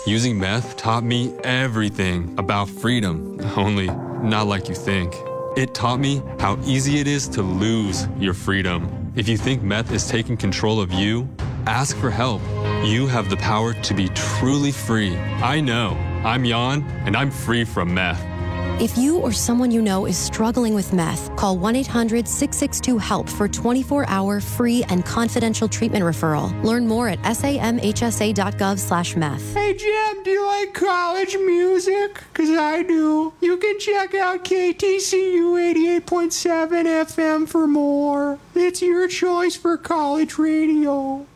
Using meth taught me everything about freedom, only not like you think. It taught me how easy it is to lose your freedom. If you think meth is taking control of you, ask for help. You have the power to be truly free. I know. I'm Jan, and I'm free from meth. If you or someone you know is struggling with meth, call 1-800-662-HELP for 24-hour free and confidential treatment referral. Learn more at samhsa.gov/meth. Hey, Jim, do you like college music? Because I do. You can check out KTCU 88.7 FM for more. It's your choice for college radio.